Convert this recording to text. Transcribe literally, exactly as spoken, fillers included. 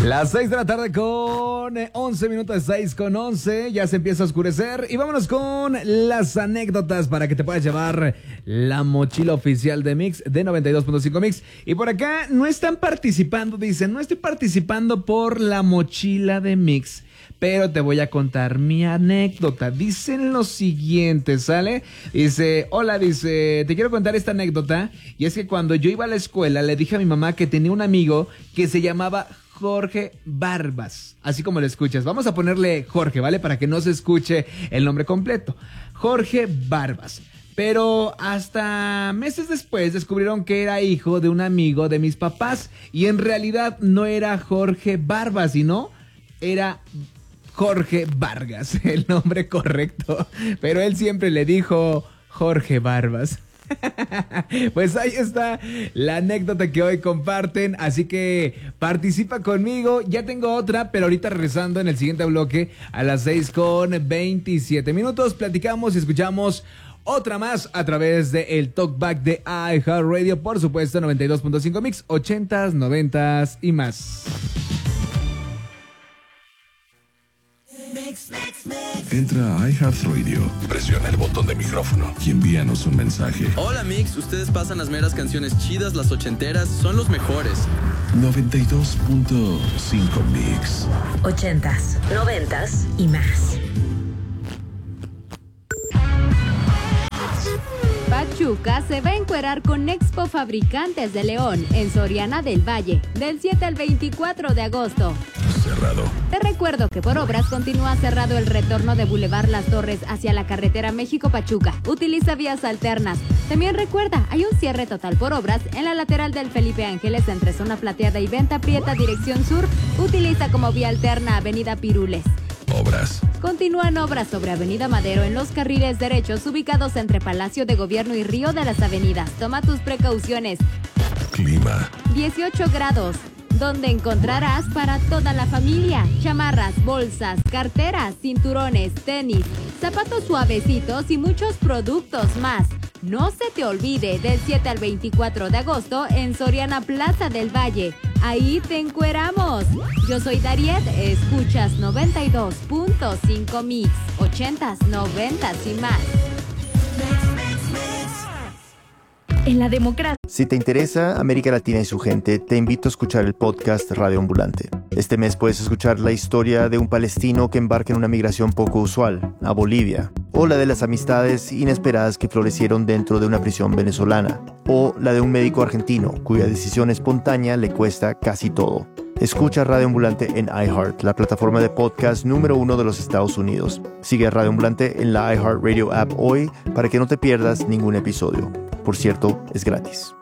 Las seis de la tarde con once minutos, seis con once, ya se empieza a oscurecer y vámonos con las anécdotas para que te puedas llevar la mochila oficial de Mix, de noventa y dos punto cinco Mix. Y por acá no están participando, dicen, no estoy participando por la mochila de Mix, pero te voy a contar mi anécdota. Dicen lo siguiente, ¿sale? Dice, hola, dice, te quiero contar esta anécdota. Y es que cuando yo iba a la escuela le dije a mi mamá que tenía un amigo que se llamaba Jorge Barbas, así como lo escuchas. Vamos a ponerle Jorge, ¿vale? Para que no se escuche el nombre completo. Jorge Barbas. Pero hasta meses después descubrieron que era hijo de un amigo de mis papás. Y en realidad no era Jorge Barbas, sino era Jorge Vargas, el nombre correcto. Pero él siempre le dijo Jorge Barbas. Pues ahí está la anécdota que hoy comparten, así que participa conmigo. Ya tengo otra, pero ahorita regresando en el siguiente bloque a las seis con veintisiete minutos platicamos y escuchamos otra más a través de el Talkback de iHeartRadio, por supuesto noventa y dos punto cinco Mix, ochentas, noventas y más. Entra a iHeartRadio, presiona el botón de micrófono y envíanos un mensaje. Hola Mix, ustedes pasan las meras canciones chidas, las ochenteras, son los mejores. noventa y dos punto cinco Mix. Ochentas, noventas y más. Pachuca se va a encuerar con Expo Fabricantes de León en Soriana del Valle, del siete al veinticuatro de agosto. Cerrado. Te recuerdo que por obras continúa cerrado el retorno de Boulevard Las Torres hacia la carretera México-Pachuca. Utiliza vías alternas. También recuerda, hay un cierre total por obras en la lateral del Felipe Ángeles entre zona plateada y Venta Prieta dirección sur. Utiliza como vía alterna Avenida Pirules. Obras. Continúan obras sobre Avenida Madero en los carriles derechos ubicados entre Palacio de Gobierno y Río de las Avenidas. Toma tus precauciones. Clima. dieciocho grados, donde encontrarás para toda la familia chamarras, bolsas, carteras, cinturones, tenis, zapatos suavecitos y muchos productos más. No se te olvide, del siete al veinticuatro de agosto en Soriana Plaza del Valle. Ahí te encueramos. Yo soy Dariet, escuchas noventa y dos punto cinco Mix, ochentas, noventas y más. En la democracia. Si te interesa América Latina y su gente, te invito a escuchar el podcast Radio Ambulante. Este mes puedes escuchar la historia de un palestino que embarca en una migración poco usual, a Bolivia, o la de las amistades inesperadas que florecieron dentro de una prisión venezolana, o la de un médico argentino cuya decisión espontánea le cuesta casi todo. Escucha Radio Ambulante en iHeart, la plataforma de podcast número uno de los Estados Unidos. Sigue a Radio Ambulante en la iHeartRadio app hoy para que no te pierdas ningún episodio. Por cierto, es gratis.